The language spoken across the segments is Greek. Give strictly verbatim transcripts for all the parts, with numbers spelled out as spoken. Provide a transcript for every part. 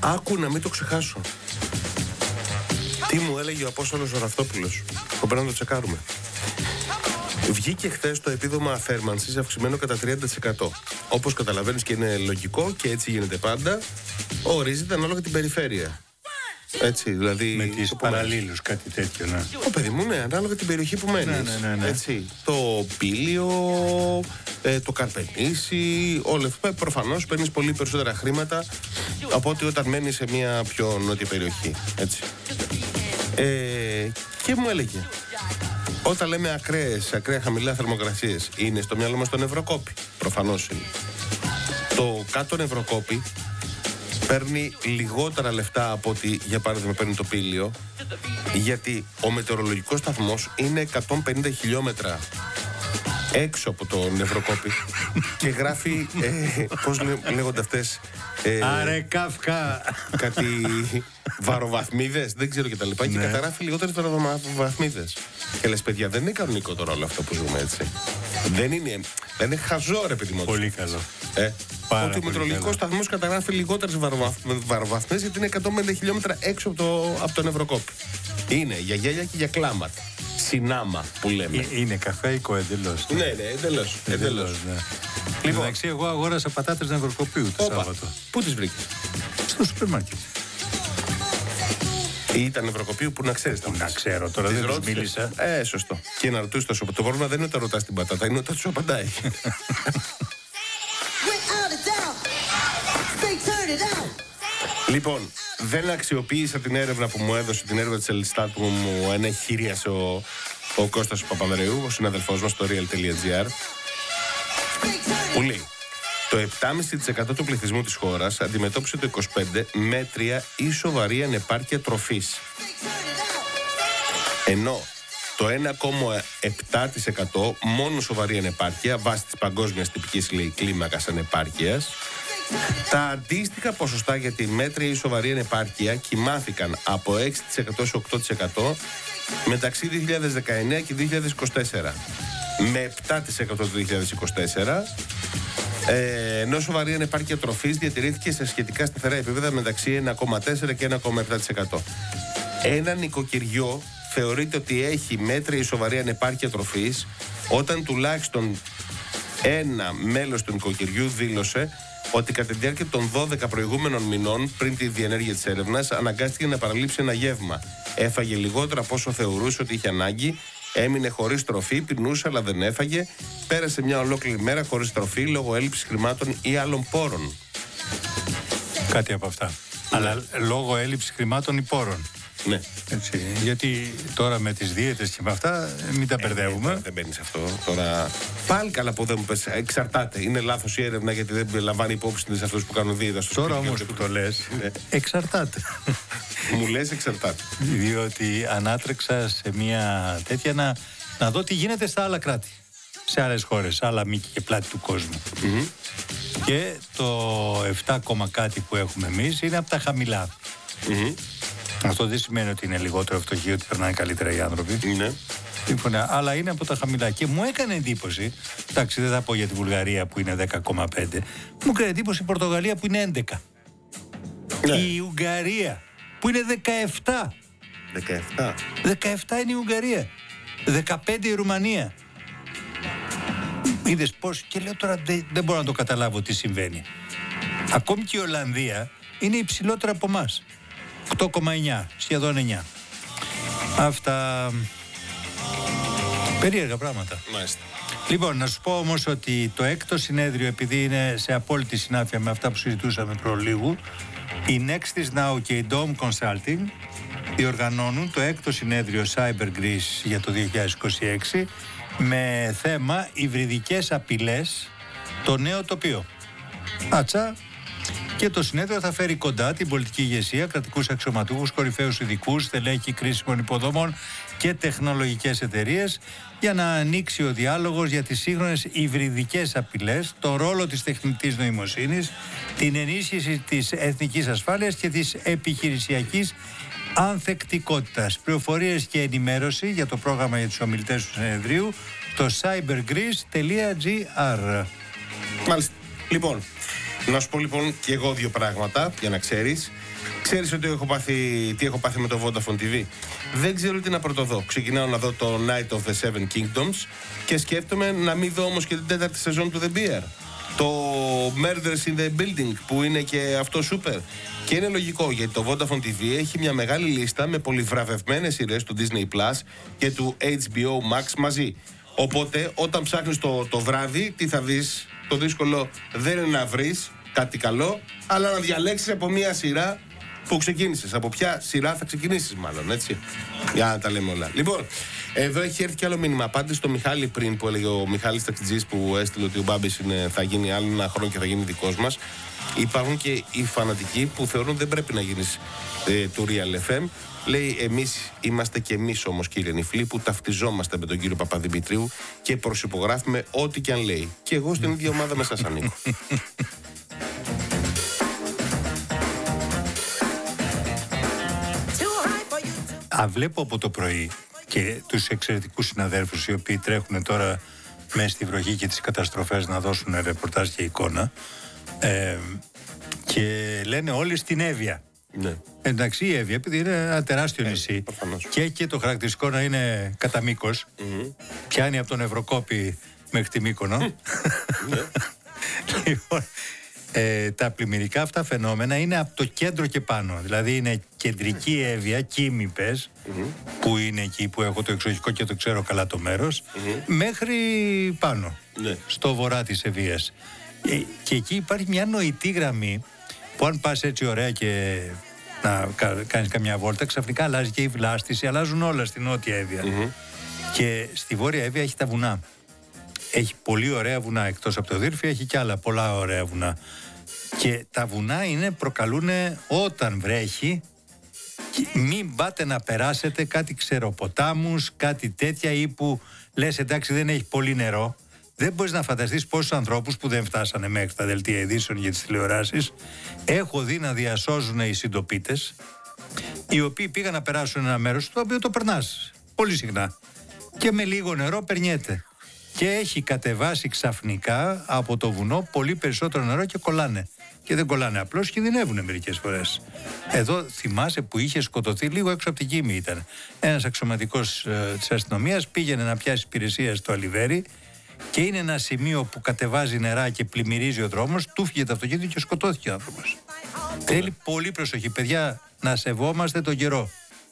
Άκου να μην το ξεχάσω. Τι μου έλεγε ο Απόστολος ο Ραυτόπουλος. Το πρέπει να το τσεκάρουμε. Βγήκε χθες το επίδομα θέρμανσης αυξημένο κατά τριάντα τοις εκατό. Όπως καταλαβαίνεις και είναι λογικό και έτσι γίνεται πάντα, ορίζεται ανάλογα την περιφέρεια. Έτσι, δηλαδή. Με τις παραλλήλους, κάτι τέτοιο, ναι. Ω παιδί μου, ναι, ανάλογα την περιοχή που μένεις. Ναι, ναι, ναι, ναι. Έτσι. Το Πήλιο, ε, το Καρπενήσι, όλα αυτά. Προφανώς παίρνεις πολύ περισσότερα χρήματα από ότι όταν μένεις σε μια πιο νότια περιοχή. Έτσι. Ε, και μου έλεγε, όταν λέμε ακραίες, ακραία χαμηλά θερμοκρασίες, είναι στο μυαλό μας το νευροκόπη. Προφανώς είναι. Το κάτω νευροκόπη παίρνει λιγότερα λεφτά από ότι, για παράδειγμα, παίρνει το Πήλιο, γιατί ο μετεωρολογικός σταθμός είναι εκατόν πενήντα χιλιόμετρα έξω από το νευροκόπη και γράφει, ε, πώς λέ, λέγονται αυτές, ε, Άρε Κάφκα, κάτι βαροβαθμίδες, δεν ξέρω και τα λοιπά, και καταγράφει λιγότερες βαροβαθμίδες. Και λες, παιδιά, δεν είναι κανονικό τώρα όλο αυτό που ζούμε, έτσι. Δεν είναι, δεν είναι χαζό, ρε παιδί μου. Πολύ καλό. Ε, Πάρα ότι ο μετεωρολογικός σταθμός καταγράφει λιγότερες βαροβαθμίδες γιατί είναι εκατόν πενήντα χιλιόμετρα έξω από το, από το νευροκόπη. Είναι για γέλια και για κλάματα. Συνάμα που λέμε. Ε, είναι καφέικο εντελώς. Ναι, ναι, εντελώς. εντελώς. Ναι. Λοιπόν, Εντάξει, εγώ αγόρασα πατάτες νευροκοπίου το όπα, Σάββατο. πού τις βρήκες? Στο σούπερ μάρκετ. Ήταν νευροκοπείο που να ξέρεις. Που να ξέρω, τώρα δεν τους μίλησα. Ε, σωστό. Και να ρωτήσεις το σώμα. Το πρόβλημα δεν είναι όταν ρωτάς την πατάτα, είναι όταν σου απαντάει. Λοιπόν, δεν αξιοποίησα την έρευνα που μου έδωσε, την έρευνα της Ελστάτ που μου ενεχείριασε ο, ο Κώστας Παπανδρεού, ο συναδελφός μας στο real.gr, που λέει: το επτά κόμμα πέντε τοις εκατό του πληθυσμού της χώρας αντιμετώπισε το είκοσι πέντε μέτρια ή σοβαρή ανεπάρκεια τροφής. Ενώ το ένα κόμμα επτά τοις εκατό μόνο σοβαρή ανεπάρκεια βάσει της παγκόσμιας τυπικής κλίμακας ανεπάρκειας. Τα αντίστοιχα ποσοστά για τη μέτρια ή σοβαρή ανεπάρκεια κοιμάθηκαν από έξι τοις εκατό σε οκτώ τοις εκατό μεταξύ δύο χιλιάδες δεκαεννέα και δύο χιλιάδες είκοσι τέσσερα, με επτά τοις εκατό το δύο χιλιάδες είκοσι τέσσερα, ε, ενώ σοβαρή ανεπάρκεια τροφής διατηρήθηκε σε σχετικά σταθερά επίπεδα μεταξύ ένα κόμμα τέσσερα και ένα κόμμα επτά τοις εκατό. Ένα νοικοκυριό θεωρείται ότι έχει μέτρια ή σοβαρή ανεπάρκεια τροφής όταν τουλάχιστον ένα μέλος του νοικοκυριού δήλωσε ότι κατά τη διάρκεια των δώδεκα προηγούμενων μηνών πριν τη διενέργεια της έρευνας αναγκάστηκε να παραλείψει ένα γεύμα. Έφαγε λιγότερα από όσο θεωρούσε ότι είχε ανάγκη, έμεινε χωρίς τροφή, πεινούσε αλλά δεν έφαγε, πέρασε μια ολόκληρη μέρα χωρίς τροφή λόγω έλλειψης χρημάτων ή άλλων πόρων. Κάτι από αυτά. Ναι. Αλλά λόγω έλλειψης χρημάτων ή πόρων. Ναι. Έτσι, γιατί τώρα με τις δίαιτες και με αυτά μην τα ε, μπερδεύουμε. Ε, δεν μπαίνει σε αυτό. Τώρα πάλι καλά που δεν μου πες. Εξαρτάται. Είναι λάθος η έρευνα γιατί δεν λαμβάνει υπόψη σε αυτούς που κάνουν δίαιτα στο τώρα σπίτι. Τώρα όμως που το λες, ναι. Εξαρτάται. Μου λες εξαρτάται. Διότι ανάτρεξα σε μια τέτοια να, να δω τι γίνεται στα άλλα κράτη. Σε άλλες χώρες, άλλα μήκη και πλάτη του κόσμου. Mm-hmm. Και το επτά, κάτι που έχουμε εμείς είναι από τα χαμηλά. Mm-hmm. Αυτό δεν σημαίνει ότι είναι λιγότερο φτωχοί, ότι περνάνε καλύτερα οι άνθρωποι. Ναι. Σύμφωνα, αλλά είναι από τα χαμηλά. Και μου έκανε εντύπωση, εντάξει, δεν θα πω για τη Βουλγαρία που είναι δέκα κόμμα πέντε, μου έκανε εντύπωση η Πορτογαλία που είναι έντεκα. Ναι. Η Ουγγαρία που είναι δεκαεπτά. δεκαεπτά. δεκαεπτά είναι η Ουγγαρία. δεκαπέντε η Ρουμανία. Είδες πώς, και λέω τώρα δεν, δεν μπορώ να το καταλάβω τι συμβαίνει. Ακόμη και η Ολλανδία είναι υψηλότερα από εμάς. οκτώ κόμμα εννιά, σχεδόν εννιά. Αυτά περίεργα πράγματα. Μάλιστα. Λοιπόν, να σου πω όμως ότι το έκτο συνέδριο, επειδή είναι σε απόλυτη συνάφεια με αυτά που συζητούσαμε προλίγου, η Nextis Now και η Dome Consulting διοργανώνουν το έκτο συνέδριο Cyber Greece για το δύο χιλιάδες είκοσι έξι με θέμα υβριδικές απειλές, το νέο τοπίο. Άτσα. Και το συνέδριο θα φέρει κοντά την πολιτική ηγεσία, κρατικούς αξιωματούχους, κορυφαίους ειδικούς, στελέχη κρίσιμων υποδομών και τεχνολογικές εταιρείες για να ανοίξει ο διάλογος για τις σύγχρονες υβριδικές απειλές, το ρόλο της τεχνητής νοημοσύνης, την ενίσχυση της εθνικής ασφάλειας και της επιχειρησιακής ανθεκτικότητας. Πληροφορίες και ενημέρωση για το πρόγραμμα για τους ομιλητές του συνεδρίου στο cyber greece τελεία gr. Μάλιστα. Λοιπόν, Να σου πω λοιπόν και εγώ δύο πράγματα για να ξέρεις. Ξέρεις ότι έχω πάθει, τι έχω πάθει με το Vodafone τι βι. Δεν ξέρω τι να πρωτοδώ. Ξεκινάω να δω το Night of the Seven Kingdoms και σκέφτομαι να μην δω όμως και την τέταρτη σεζόν του The Bear. Το Murders in the Building που είναι και αυτό super. Και είναι λογικό γιατί το Vodafone τι βι έχει μια μεγάλη λίστα με πολυβραβευμένες σειρές του Disney Plus και του έιτς μπι ο Max μαζί. Οπότε όταν ψάχνεις το, το βράδυ, τι θα δεις? Το δύσκολο δεν είναι να βρεις κάτι καλό, αλλά να διαλέξεις από μια σειρά που ξεκίνησες. Από ποια σειρά θα ξεκινήσεις, μάλλον, έτσι. Για να τα λέμε όλα. Λοιπόν, εδώ έχει έρθει κι άλλο μήνυμα. Απάντησε στο Μιχάλη πριν που έλεγε ο Μιχάλης Ταξιτζής που έστειλε ότι ο Μπάμπης είναι, θα γίνει άλλο ένα χρόνο και θα γίνει δικός μας. Υπάρχουν και οι φανατικοί που θεωρούν δεν πρέπει να γίνεις ε, του Real εφ εμ. Λέει, εμείς είμαστε και εμείς όμως, κύριε Νιφλή, που ταυτιζόμαστε με τον κύριο Παπαδημητρίου και προσυπογράφουμε ό,τι και αν λέει. Και εγώ στην ίδια ομάδα με σας ανήκω. Α, βλέπω από το πρωί και τους εξαιρετικούς συναδέλφους οι οποίοι τρέχουν τώρα μέσα στη βροχή και τις καταστροφές να δώσουν ρεπορτάζ και εικόνα ε, και λένε όλοι στην Εύβοια. Ναι. Εντάξει, η Εύβοια, επειδή είναι ένα τεράστιο ε, νησί προφανώς. Και έχει και το χαρακτηριστικό να είναι κατά μήκος, mm-hmm. πιάνει από τον Ευρωκόπη μέχρι τη Μύκονο. Ναι. Λοιπόν, ε, τα πλημμυρικά αυτά φαινόμενα είναι από το κέντρο και πάνω. Δηλαδή είναι κεντρική Εύβοια, Κίμη πες, mm-hmm. που είναι εκεί που έχω το εξοχικό και το ξέρω καλά το μέρος, mm-hmm. μέχρι πάνω, ναι. στο βορρά της Εββίας. Ε, και εκεί υπάρχει μια νοητή γραμμή που αν πας έτσι ωραία και να κάνεις καμιά βόλτα, ξαφνικά αλλάζει και η βλάστηση, αλλάζουν όλα στην νότια Εύβοια. Mm-hmm. Και στη βόρεια Εύβοια έχει τα βουνά. Έχει πολύ ωραία βουνά, εκτός από το Δύρφη έχει και άλλα πολλά ωραία βουνά. Και τα βουνά είναι, προκαλούν όταν βρέχει, μην πάτε να περάσετε κάτι ξεροποτάμους, κάτι τέτοια, ή που λες εντάξει δεν έχει πολύ νερό. Δεν μπορείς να φανταστείς πόσους ανθρώπους που δεν φτάσανε μέχρι τα δελτία ειδήσεων για τις τηλεοράσεις έχω δει να διασώζουν οι συντοπίτες, οι οποίοι πήγαν να περάσουν ένα μέρος το οποίο το περνάς πολύ συχνά και με λίγο νερό περνιέται. Και έχει κατεβάσει ξαφνικά από το βουνό πολύ περισσότερο νερό και κολλάνε. Και δεν κολλάνε απλώς, κινδυνεύουν μερικές φορές. Εδώ θυμάσαι που είχε σκοτωθεί λίγο έξω από την Κίμη ήταν. Ένας αξιωματικός ε, της αστυνομίας πήγαινε να πιάσει υπηρεσία στο Αλιβέρι και είναι ένα σημείο που κατεβάζει νερά και πλημμυρίζει ο δρόμος, του φύγε το αυτοκίνητο και σκοτώθηκε ο άνθρωπος. Θέλει πολύ προσοχή, παιδιά, να σεβόμαστε τον καιρό.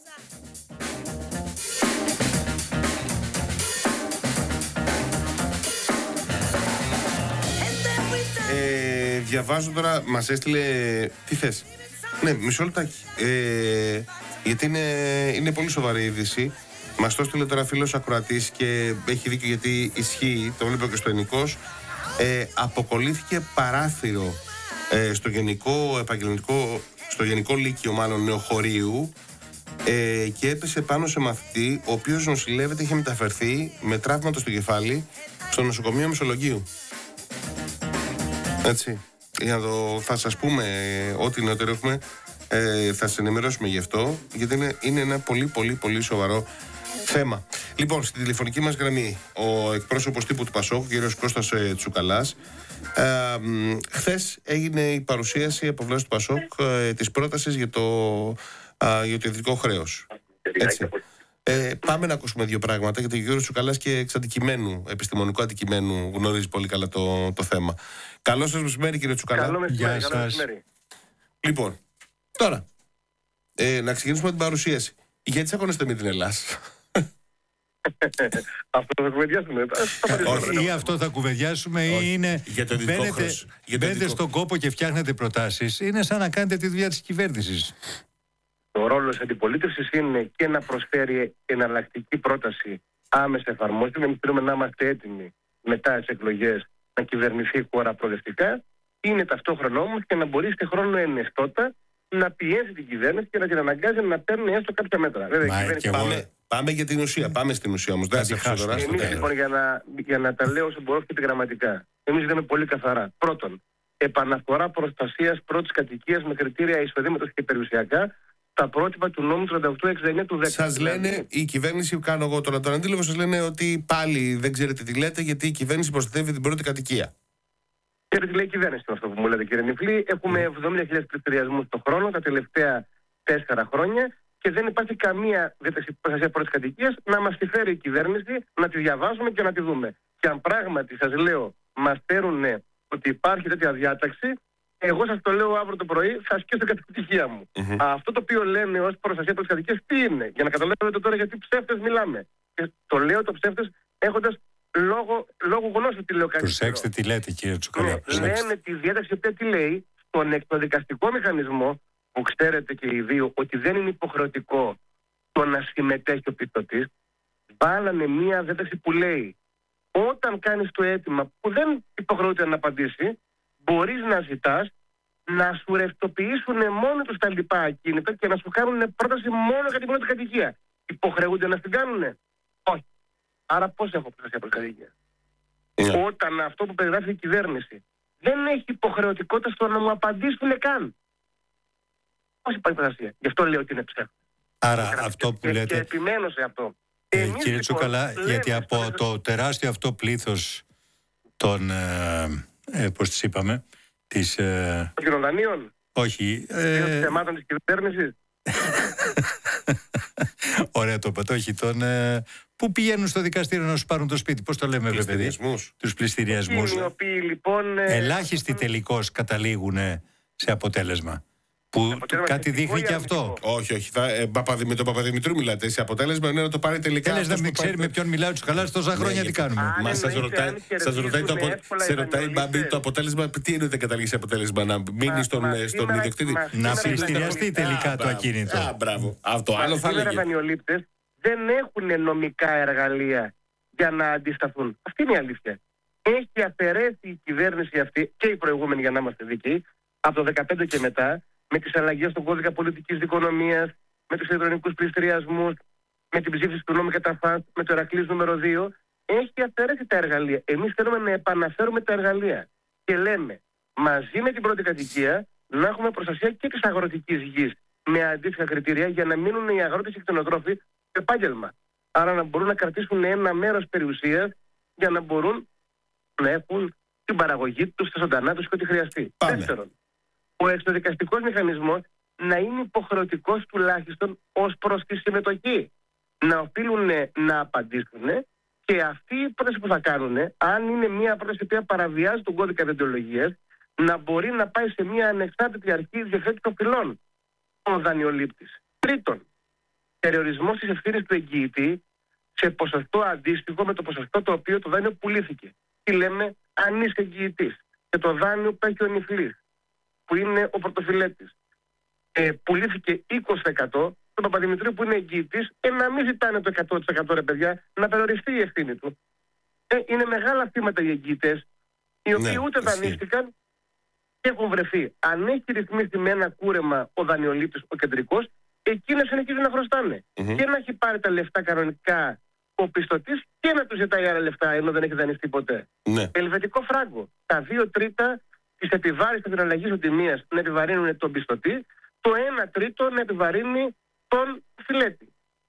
Ε, διαβάζω τώρα, μας έστειλε. Τι θες? Ναι, μισό λεπτάκι. Ε, γιατί είναι, είναι πολύ σοβαρή είδηση. Μας το έστειλε τώρα φίλος ακροατής και έχει δίκιο γιατί ισχύει, το βλέπω και στο Ενικός. Ε, αποκολλήθηκε παράθυρο ε, στο γενικό επαγγελματικό, στο γενικό λύκειο μάλλον νεοχωρίου ε, και έπεσε πάνω σε μαθητή, ο οποίος νοσηλεύεται, είχε μεταφερθεί με τραύματα στο κεφάλι στο νοσοκομείο Μεσολογγίου. Έτσι. Για το, θα σας πούμε ε, ό,τι νεότερο έχουμε, ε, θα σας ενημερώσουμε γι' αυτό, γιατί είναι, είναι ένα πολύ πολύ πολύ σοβαρό θέμα. Λοιπόν, στη τηλεφωνική μας γραμμή ο εκπρόσωπος τύπου του Πασόκ, ο κύριος Κώστας ε, Τσουκαλάς. Ε, χθες έγινε η παρουσίαση από πλευράς του Πασόκ ε, της πρότασης για το, ε, για το ιδρυτικό χρέος. Έτσι. Ε, πάμε να ακούσουμε δύο πράγματα, γιατί ο κύριος Τσουκαλάς και εξ αντικειμένου, επιστημονικού αντικειμένου, γνωρίζει πολύ καλά το, το θέμα. Καλό σας μεσημέρι, κύριε Τσουκαλά. Καλό μεσημέρι, καλό μεσημέρι. Λοιπόν, τώρα, ε, να ξεκινήσουμε την παρουσίαση. Γιατί τσακώνεστε με την Ελλάς? Αυτό θα κουβεντιάσουμε. Όχι, ή αυτό θα κουβεντιάσουμε, ή είναι. Για το ειδικό χρέος. Μπαίνετε στον κόπο και φτιάχνετε προτάσεις. Είναι σαν να κάνετε τη δουλειά της κυβέρνησης. Ο ρόλος της αντιπολίτευσης είναι και να προσφέρει εναλλακτική πρόταση άμεσα εφαρμόσιμη. Εμείς θέλουμε να είμαστε έτοιμοι μετά τις εκλογές να κυβερνηθεί η χώρα προοδευτικά. Είναι ταυτόχρονα όμως και να μπορεί σε χρόνο ενεστώτα να πιέσει την κυβέρνηση και να την αναγκάζει να παίρνει έστω κάποια μέτρα. Βέβαια, κυβέρνηση... πάμε, πάμε για την ουσία. Πάμε στην ουσία όμως. Εμείς λοιπόν για να, για να τα λέω όσο μπορώ και επιγραμματικά. Εμείς είδαμε πολύ καθαρά. Πρώτον, επαναφορά προστασίας πρώτης κατοικίας με κριτήρια εισοδήματος και περιουσιακά τα πρότυπα του νόμου τριάντα οκτώ εξήντα εννιά του δέκα. Σας λένε, η κυβέρνηση, κάνω εγώ τώρα τον αντίλογο, σας λένε ότι πάλι δεν ξέρετε τι λέτε, γιατί η κυβέρνηση προστατεύει την πρώτη κατοικία. Και τι λέει η κυβέρνηση με αυτό που μου λέτε, κύριε Νιφλή. Έχουμε εβδομήντα χιλιάδες πληστηριασμούς το χρόνο τα τελευταία τέσσερα χρόνια και δεν υπάρχει καμία προστασία πρώτης κατοικίας να μας τη φέρει η κυβέρνηση, να τη διαβάσουμε και να τη δούμε. Και αν πράγματι, σας λέω, μας φέρουν ότι υπάρχει τέτοια διάταξη, εγώ σας το λέω αύριο το πρωί, θα ασκήσω κατά τη στοιχεία μου. Mm-hmm. Αυτό το οποίο λέμε ως προστασία πρώτης κατοικίας, τι είναι, για να καταλάβετε τώρα γιατί ψεύτες μιλάμε. Και το λέω το ψεύτες έχοντας λόγω, λόγω γνώση τι λέω κάτι. Προσέξτε τι λέτε, κύριε Τσουκαλά. Ναι, λένε τη διάταξη που τι λέει στον εξοδικαστικό μηχανισμό, που ξέρετε και οι δύο ότι δεν είναι υποχρεωτικό το να συμμετέχει ο πιστωτής, βάλανε μία διάταξη που λέει όταν κάνεις το αίτημα που δεν υποχρεούται να απαντήσει, μπορείς να ζητάς να σου ρευστοποιήσουν μόνο τους τα λοιπά ακίνητα και να σου κάνουν πρόταση μόνο για την πρώτη κατοικία. Υποχρεούνται να την κάνουνε? Όχι. Άρα πώς έχω προστασία πρώτη κατοικία? Yeah. Όταν αυτό που περιγράφει η κυβέρνηση δεν έχει υποχρεωτικότητα στο να μου απαντήσουν καν. Πώς υπάρχει προστασία? Γι' αυτό λέω ότι είναι ψεύδος. Άρα και, αυτό που και, λέτε... Και επιμένω σε αυτό. Ε, Εμείς, κύριε λοιπόν, Τσουκαλά, γιατί από στο... το τεράστιο αυτό πλήθος των... Ε, ε, πώς τις είπαμε... Της, ε... των κοινωνίων. Όχι. Ε... Των θεμάτων της κυβέρνησης. Ωραία το είπατε, όχι. Τον, ε... Πού πηγαίνουν στο δικαστήριο να σου πάρουν το σπίτι, πώς το λέμε, βέβαια, παιδί. Τους πληστηριασμούς. Οι οποίοι, λοιπόν, ελάχιστοι ε... τελικώς καταλήγουν σε αποτέλεσμα. Που κάτι δείχνει και αυτό. Όχι, όχι. Θα, ε, με τον Παπαδημητρού μιλάτε. Σε αποτέλεσμα είναι να το πάρει τελικά. Θέλεις να μην ξέρει με ποιον μιλάει ο Τσουκαλάς τόσα χρόνια, τι κάνουμε? Μα σας ρωτάει, σας ρωτάει το, απο... σε ρωτάει Μπάμπη, το αποτέλεσμα. Τι εννοείται δεν καταλήγει σε αποτέλεσμα? Να μείνει στον, στον ιδιοκτήτη? Να πληστηριαστεί τελικά το ακίνητο. Α, μπράβο. Αυτό άλλο θα λέγε. Οι δανειολήπτες δεν έχουν νομικά εργαλεία για να αντισταθούν. Αυτή είναι η αλήθεια. Έχει αφαιρέσει η κυβέρνηση αυτή και η προηγούμενη, για να είμαστε δίκαιοι, από το δεκαπέντε και μετά, με τις αλλαγές στον κώδικα πολιτικής δικονομίας, με τους ηλεκτρονικούς πληστηριασμούς, με την ψήφιση του νόμου καταφάς, με το Ηρακλής νούμερο δύο, έχει αφαιρέσει τα εργαλεία. Εμείς θέλουμε να επαναφέρουμε τα εργαλεία. Και λέμε, μαζί με την πρώτη κατοικία, να έχουμε προστασία και της αγροτικής γης με αντίστοιχα κριτήρια για να μείνουν οι αγρότες και οι κτηνοτρόφοι στο επάγγελμα. Άρα να μπορούν να κρατήσουν ένα μέρος περιουσίας για να μπορούν να έχουν την παραγωγή τους, τα ζωντανά τους και ό,τι χρειαστεί. Πάμε. Δεύτερον, ο εξοδικαστικός μηχανισμός να είναι υποχρεωτικός τουλάχιστον ως προς τη συμμετοχή. Να οφείλουν να απαντήσουν και αυτή η πρόταση που θα κάνουν, αν είναι μια πρόταση που παραβιάζει τον κώδικα διοντολογίας, να μπορεί να πάει σε μια ανεξάρτητη αρχή διευθέτηση των φυλών ο δανειολήπτης. Τρίτον, περιορισμός της ευθύνης του εγγυητή σε ποσοστό αντίστοιχο με το ποσοστό το οποίο το δάνειο πουλήθηκε. Τι λέμε? Αν είσαι εγγυητής και το δάνειο που έχει ο νηφλής, που είναι ο πρωτοφυλέτης, ε, πουλήθηκε είκοσι τοις εκατό, τον Παπαδημητρίου που είναι εγγυητής, ε, να μην ζητάνε το εκατό τοις εκατό ρε παιδιά, να περιοριστεί η ευθύνη του. Ε, είναι μεγάλα θύματα οι εγγυητές, οι οποίοι ναι, ούτε δανείστηκαν και έχουν βρεθεί. Αν έχει ρυθμίσει με ένα κούρεμα ο δανειολήπτης, ο κεντρικός, εκεί να συνεχίζει να χρωστάνε. Mm-hmm. Και να έχει πάρει τα λεφτά κανονικά ο πιστωτής και να του ζητάει άλλα λεφτά ενώ δεν έχει δανειστεί ποτέ. Ναι. Ελβετικό φράγκο. Τα δύο τρίτα της επιβάρησης της αλλαγής οτιμίας να επιβαρύνουν τον πιστωτή, το ένα τρίτο να επιβαρύνει τον φιλέτη.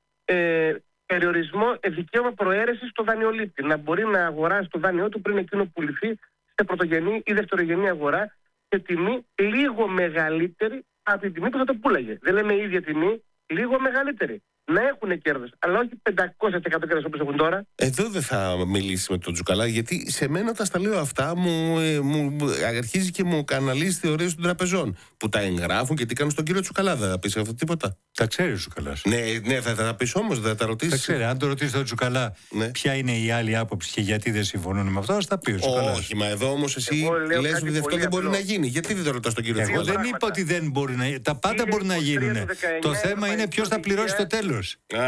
Ε, περιορισμό, ε, δικαίωμα προαίρεσης στο δανειολήπτη. Να μπορεί να αγοράσει το δάνειό του πριν εκείνο πουληθεί σε πρωτογενή ή δευτερογενή αγορά σε τιμή λίγο μεγαλύτερη από την τιμή που θα το πούλαγε. Δεν λέμε η ίδια τιμή, λίγο μεγαλύτερη. Να έχουν κέρδος, αλλά όχι πεντακόσια τοις εκατό κέρδος όπως έχουν τώρα. Εδώ δεν θα μιλήσει με τον Τσουκαλά, γιατί σε μένα όταν στα λέω αυτά μου, ε, μου αρχίζει και μου καναλίζει θεωρίες των τραπεζών που τα εγγράφουν και τι κάνουν στον κύριο Τσουκαλά. Δεν θα πει αυτό τίποτα? Τα ξέρει ο Τσουκαλάς. Ναι, ναι, θα, θα τα πει όμως, δεν θα τα ρωτήσει. Τα ξέρει. Αν το ρωτήσει τον Τσουκαλά, ναι, ποια είναι η άλλη άποψη και γιατί δεν συμφωνούν με αυτό, θα τα πει ο Τσουκαλάς. Όχι, μα εδώ όμως εσύ λες ότι αυτό δεν μπορεί να γίνει. Γιατί δεν το ρωτάς τον κύριο Τσουκαλά? Εγώ δεν είπα ότι δεν μπορεί να γίνει. Τα πάντα μπορεί να γίνουν. Το θέμα είναι ποιος θα πληρώσει το τέλος.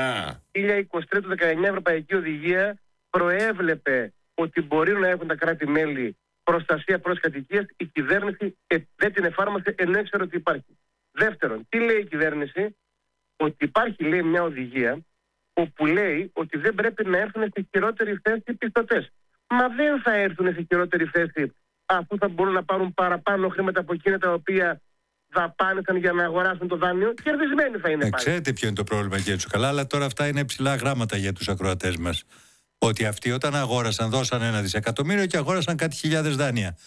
χίλια είκοσι τρία του δεκαεννιά Ευρωπαϊκή Οδηγία προέβλεπε ότι μπορεί να έχουν τα κράτη-μέλη προστασία προς κατοικίας. Η κυβέρνηση δεν την εφάρμοσε ενώ έξερε ότι υπάρχει. Δεύτερον, τι λέει η κυβέρνηση? Ότι υπάρχει, λέει, μια οδηγία όπου λέει ότι δεν πρέπει να έρθουν στη χειρότερη θέση οι πιστωτές. Μα δεν θα έρθουν στη χειρότερη θέση αφού θα μπορούν να πάρουν παραπάνω χρήματα από εκείνα τα οποία δαπάνησαν για να αγοράσουν το δάνειο, κερδισμένοι θα είναι ε, πάλι. Ξέρετε ποιο είναι το πρόβλημα, κύριε Τσουκαλά, αλλά τώρα αυτά είναι ψηλά γράμματα για τους ακροατές μας. Ότι αυτοί όταν αγόρασαν, δώσαν ένα δισεκατομμύριο και αγόρασαν κάτι χιλιάδες δάνεια.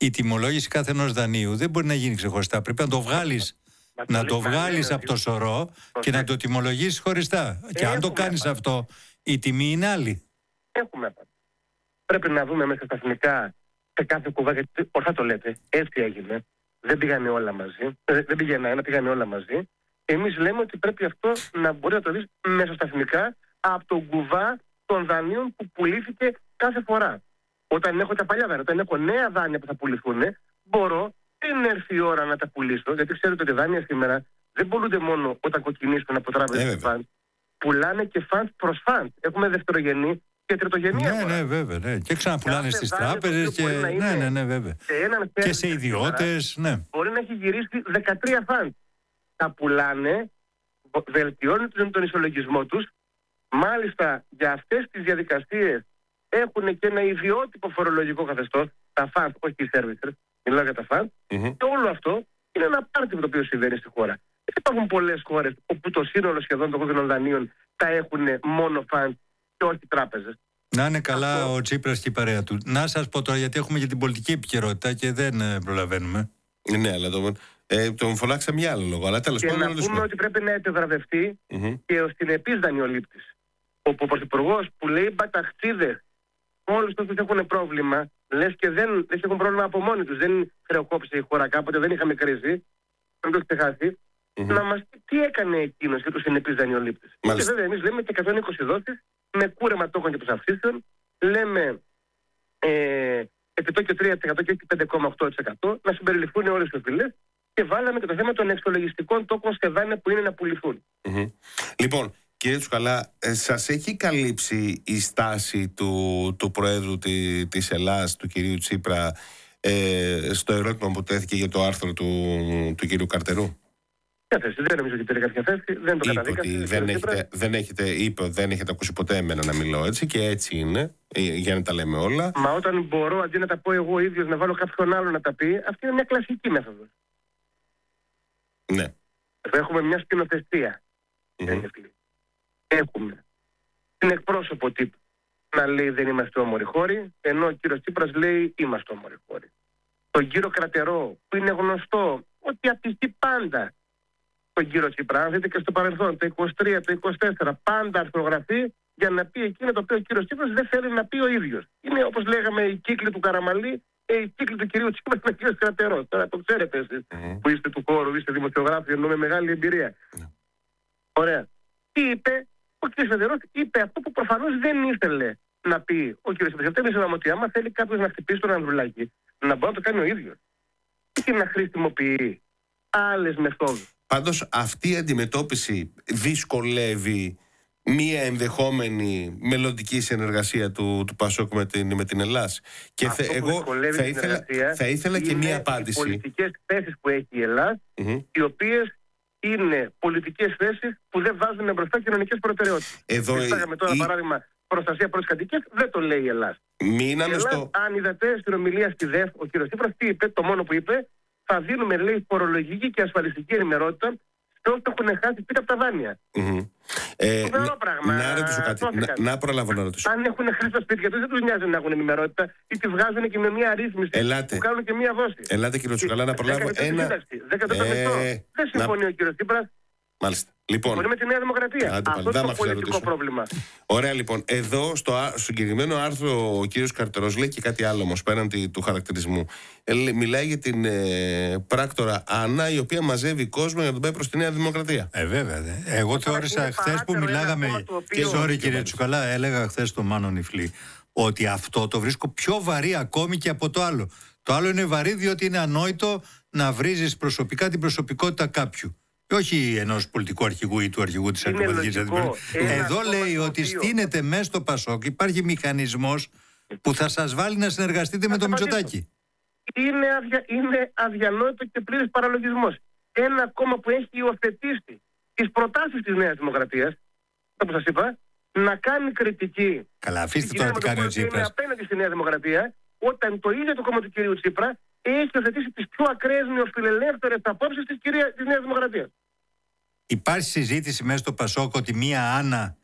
η τιμολόγηση κάθε ενός δανείου δεν μπορεί να γίνει ξεχωριστά. Πρέπει να το βγάλεις, να το βγάλεις από το σωρό και να το τιμολογήσεις χωριστά. Και αν το κάνεις αυτό, η τιμή είναι άλλη. Έχουμε. Πρέπει να δούμε μέσα στα εθνικά, σε κάθε κουβά, γιατί ορθά το λέτε, έτσι έγινε. Δεν πήγανε όλα μαζί. Δεν πήγαινε ένα, πήγανε όλα μαζί. Εμείς λέμε ότι πρέπει αυτό να μπορεί να το δεις μέσα στα εθνικά από τον κουβά των δανείων που πουλήθηκε κάθε φορά. Όταν έχω τα παλιά δάνεια, όταν έχω νέα δάνεια που θα πουληθούν, μπορώ πριν έρθει η ώρα να τα πουλήσω. Γιατί ξέρετε ότι δάνεια σήμερα δεν πουλούνται μόνο όταν κοκκινήσουν από τράπεζες και φαντ. Πουλάνε και φαντ προς φαντ. Έχουμε δευτερογενή και τριτογενή. Ναι, ναι, βέβαια. Ναι. Και ξαναπουλάνε στις τράπεζες και. Ναι, ναι, ναι, βέβαια. Και, και σε ιδιώτες. Ναι. Μπορεί να έχει γυρίσει δεκατρία φαντ. Τα πουλάνε, βελτιώνουν τον ισολογισμό τους. Μάλιστα για αυτές τις διαδικασίες έχουν και ένα ιδιότυπο φορολογικό καθεστώς, τα φαντ, όχι οι servicers, μιλάω για τα φαντ. Mm-hmm. Και όλο αυτό είναι ένα πάρτι το οποίο συμβαίνει στη χώρα. Δεν υπάρχουν πολλές χώρες όπου το σύνολο σχεδόν των κόκκινων δανείων τα έχουν μόνο φαντ και όχι τράπεζες. Να είναι καλά αυτό... ο Τσίπρας και η παρέα του. Να σας πω τώρα, γιατί έχουμε και την πολιτική επικαιρότητα και δεν ε, προλαβαίνουμε. Ναι, αλλά το, ε, τον φωνάξαμε για άλλο λόγο. Αλλά τέλος και πάντων. Να πούμε ότι πρέπει να επιβραβευτεί mm-hmm. και ο συνεπής δανειολήπτης. Όπου ο Πρωθυπουργός που λέει μπαταχτσίδες, όλους τους έχουν πρόβλημα, λες και δεν, δεν έχουν πρόβλημα από μόνοι τους. Δεν χρεοκόπησε η χώρα κάποτε, δεν είχαμε κρίση. Δεν το έχει ξεχάσει. Mm-hmm. Να μας πει τι έκανε εκείνος για τους συνεπείς δανειολήπτες. Και βέβαια εμείς λέμε και εκατόν είκοσι δόσεις με κούρεμα τόκων και προσαυξήσεων. Λέμε ε, επιτόκιο τρία τοις εκατό και όχι πέντε κόμμα οκτώ τοις εκατό να συμπεριληφθούν όλες τις οφειλές και βάλαμε και το θέμα των εξολογιστικών τόκων σε δάνεια που είναι να πουληθούν. Mm-hmm. Λοιπόν, κύριε Τσουκαλά, ε, σας έχει καλύψει η στάση του, του Προέδρου τη, της Ελλάδας, του κυρίου Τσίπρα, ε, στο ερώτημα που τέθηκε για το άρθρο του, του κυρίου Καρτερού? Δεν νομίζω ότι πήρε κάποια θέση, δεν το καταδίκασε. Δεν έχετε, δεν έχετε, είπε ότι δεν έχετε ακούσει ποτέ εμένα να μιλώ έτσι και έτσι είναι, για να τα λέμε όλα. Μα όταν μπορώ αντί να τα πω εγώ ίδιος να βάλω κάποιον άλλο να τα πει, αυτή είναι μια κλασική μέθοδος. Ναι. Έχουμε μια σκηνοθεσία. Mm-hmm. Έχουμε την εκπρόσωπο τύπου να λέει δεν είμαστε όμοροι χώροι, ενώ ο κύριος Τσίπρας λέει είμαστε όμοροι χώροι. Τον κύριο Κρατερό που είναι γνωστό ότι απηχεί πάντα τον κύριο Τσίπρα, αν δείτε και στο παρελθόν, το είκοσι τρία, το είκοσι τέσσερα, πάντα αρθρογραφεί για να πει εκείνο το οποίο ο κύριος Τσίπρας δεν θέλει να πει ο ίδιος. Είναι όπως λέγαμε η κύκλη του Καραμαλή, ε, η κύκλη του κυρίου Τσίπρα με ο κύριος Κρατερό. Τώρα το ξέρετε εσείς mm-hmm. που είστε του χώρου, είστε δημοσιογράφοι, ενώ με μεγάλη εμπειρία. Mm-hmm. Ωραία. Τι είπε, ο κύριος Κρατερός είπε αυτό που προφανώς δεν ήθελε να πει ο κύριος Τσίπρας. Εμείς είπαμε ότι άμα θέλει κάποιος να χτυπήσει τον Ανδρουλάκη, να μπορεί να το κάνει ο ίδιος. Και να χρησιμοποιεί άλλες μεθόδους. Πάντως αυτή η αντιμετώπιση δυσκολεύει μία ενδεχόμενη μελλοντική συνεργασία του, του Πασόκ με την, με την Ελλάς. Και θε, εγώ θα ήθελα, θα ήθελα και μία απάντηση. Οι πολιτικές θέσεις που έχει η Ελλάδα, mm-hmm. οι οποίες είναι πολιτικές θέσεις που δεν βάζουν μπροστά κοινωνικές προτεραιότητες. Εδώ Φάγαμε τώρα η... παράδειγμα προστασία προς κατοικίες, δεν το λέει η Ελλάδα. Μείναμε στο... Αν είδατε στην ομιλία στη ΔΕΦ, ο κ. Τσίπρας τι είπε, το μόνο που είπε, θα δίνουμε, λέει, φορολογική και ασφαλιστική ενημερότητα σε όσους έχουν χάσει πίσω από τα δάνεια. Mm-hmm. Ε, να, πράγμα, να ρωτήσω κάτι. Να, να προλάβω να ρωτήσω. Αν έχουν χάσει τα σπίτια τους, δεν τους νοιάζει να έχουν ενημερότητα ή τη βγάζουν και με μια αρρύθμιση Ελάτε. που κάνουν και μια δόση. Ελάτε, κύριε Τσουκαλά, να προλάβω ένα. Ε, δεν συμφωνεί να... ο κ. Τσίπρας. Μάλιστα. Λοιπόν, μπορεί με τη Νέα Δημοκρατία. Άντε, αυτό είναι το πολιτικό πρόβλημα. Ωραία, λοιπόν. Εδώ στο συγκεκριμένο άρθρο ο κύριος Καρτερός λέει και κάτι άλλο όμως πέραν του χαρακτηρισμού. Ε, μιλάει για την ε, πράκτορα Άννα, η οποία μαζεύει κόσμο για να τον πάει προς τη Νέα Δημοκρατία. Ε, βέβαια. Δε. Εγώ θεώρησα χθες που μιλάγαμε. Και sorry, κύριε Τσουκαλά, έλεγα χθες στο Μάνο Νιφλή ότι αυτό το βρίσκω πιο βαρύ ακόμη και από το άλλο. Το άλλο είναι βαρύ διότι είναι ανόητο να βρίζεις προσωπικά την προσωπικότητα κάποιου. Όχι ενός πολιτικού αρχηγού ή του αρχηγού της Αντιπολιτικής Αντιπολίτευσης. Εδώ λέει ότι στείνεται μέσα στο Πασόκ, υπάρχει μηχανισμός που θα σας βάλει να συνεργαστείτε με το Μητσοτάκη. Είναι, αδια, είναι αδιανόητο και πλήρης παραλογισμός. Ένα κόμμα που έχει υιοθετήσει τις προτάσεις της Νέας Δημοκρατίας, όπως σας είπα, να κάνει κριτική. Καλά, αφήστε τώρα τι κάνει ο Τσίπρας. Είναι απέναντι στη Νέα Δημοκρατία, όταν το ίδιο το κόμμα του κυρίου Τσίπρα έχει υιοθετήσει τις πιο ακραίες νεοφιλελεύθερες απόψεις της, κυρία, της Νέας Δημοκρατίας. Υπάρχει συζήτηση μέσα στο Πασόκ ότι μία Άννα